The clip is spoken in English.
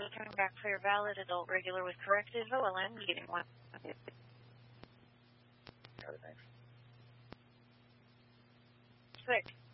coming back clear, valid, adult, regular with corrected OLN, getting one. Got it, thanks. Quick.